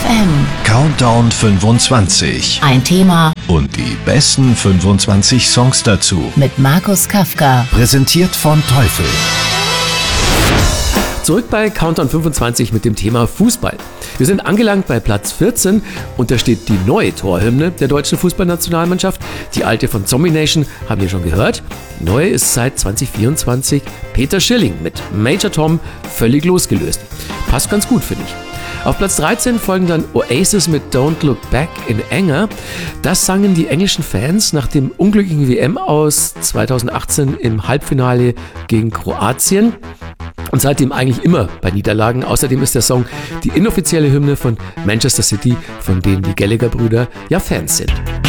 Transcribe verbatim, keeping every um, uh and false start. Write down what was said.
M. Countdown fünfundzwanzig. Ein Thema Und die besten fünfundzwanzig Songs dazu. mit Markus Kafka. Präsentiert von Teufel. Zurück bei Countdown fünfundzwanzig mit dem Thema Fußball. Wir sind angelangt bei Platz vierzehn und da steht die neue Torhymne der deutschen Fußballnationalmannschaft. Die alte von Zombie Nation haben wir schon gehört. Neu ist seit zwanzig vierundzwanzig Peter Schilling mit Major Tom, völlig losgelöst. Passt ganz gut, finde ich. Auf Platz dreizehn folgen dann Oasis mit Don't Look Back in Anger. Das sangen die englischen Fans nach dem unglücklichen W M-Aus zweitausendachtzehn im Halbfinale gegen Kroatien. Und seitdem eigentlich immer bei Niederlagen. Außerdem ist der Song die inoffizielle Hymne von Manchester City, von denen die Gallagher-Brüder ja Fans sind.